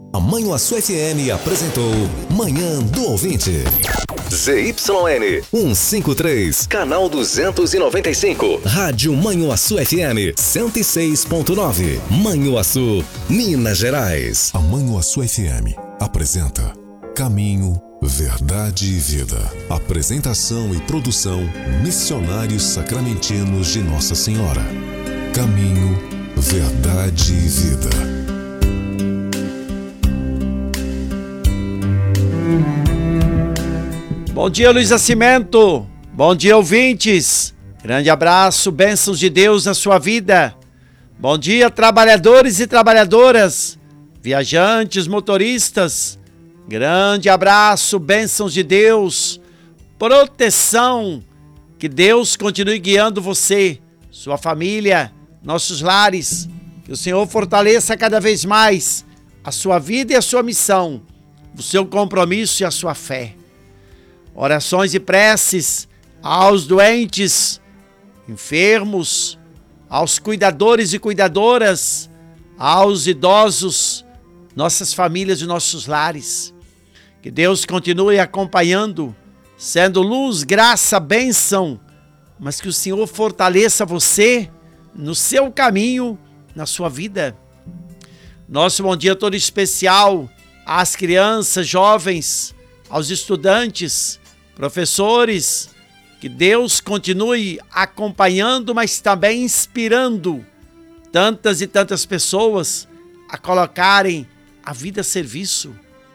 A Manhuaçu FM apresentou Manhã do Ouvinte. ZYN 153, canal 295. Rádio Manhuaçu FM 106.9. Manhuaçu, Minas Gerais. A Manhuaçu FM apresenta Caminho, Verdade e Vida. Apresentação e produção Missionários Sacramentinos de Nossa Senhora. Caminho, Verdade e Vida. Bom dia, Luiz Nascimento. Bom dia, ouvintes. Grande abraço, bênçãos de Deus na sua vida. Bom dia, trabalhadores e trabalhadoras, viajantes, motoristas. Grande abraço, bênçãos de Deus, proteção. Que Deus continue guiando você, sua família, nossos lares. Que o Senhor fortaleça cada vez mais a sua vida e a sua missão, o seu compromisso e a sua fé. Orações e preces aos doentes, enfermos, aos cuidadores e cuidadoras, aos idosos, nossas famílias e nossos lares. Que Deus continue acompanhando, sendo luz, graça, bênção, mas que o Senhor fortaleça você no seu caminho, na sua vida. Nosso bom dia todo especial às crianças, jovens, aos estudantes, professores. Que Deus continue acompanhando, mas também inspirando tantas e tantas pessoas a colocarem a vida a serviço.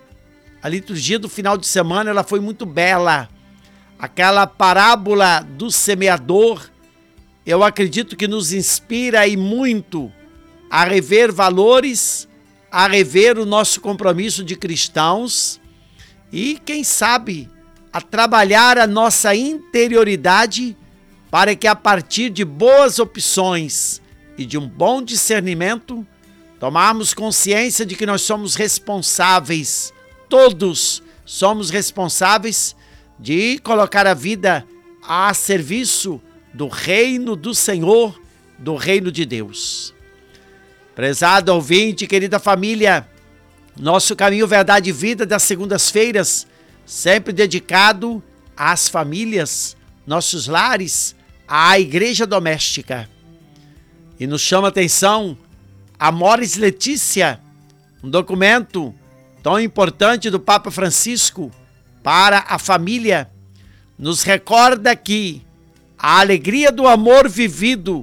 A liturgia do final de semana ela foi muito bela. Aquela parábola do semeador, eu acredito que nos inspira e muito a rever valores, a rever o nosso compromisso de cristãos e, quem sabe, a trabalhar a nossa interioridade para que, a partir de boas opções e de um bom discernimento, tomarmos consciência de que nós somos responsáveis, todos somos responsáveis de colocar a vida a serviço do reino do Senhor, do reino de Deus. Prezado ouvinte, querida família, nosso Caminho, Verdade e Vida das segundas-feiras, sempre dedicado às famílias, nossos lares, à igreja doméstica. E nos chama a atenção Amoris Laetitia, um documento tão importante do Papa Francisco para a família, nos recorda que a alegria do amor vivido